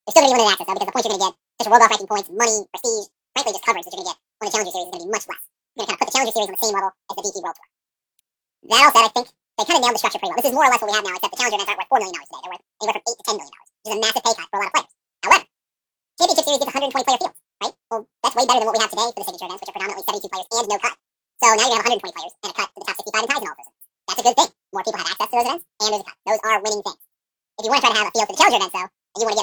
You're still going to be limited access, though, because the points you're going to get, just your world golf ranking points, money, prestige, frankly, just coverage that you're going to get on the Challenger Series is going to be much less. You're going to kind of put the Challenger Series on the same level as the DP World Tour. That all said, I think they kind of nailed the structure pretty well. This is more or less what we have now, except the Challenger events aren't worth $4 million today. They're worth anywhere from $8 to $10 million, which is a massive pay cut for a lot of players. However, Championship Series gets 120 player fields, right? Well, that's way better than what we have today for the signature events, which are predominantly 72 players and no cut. So now you're going to have 120 players and a cut to the top 65 in ties and all of those events. That's a good thing. More people have access to those events, and there's a cut. Those are winning things. If you want to try to have a field for the Challenger events, though, and you want to get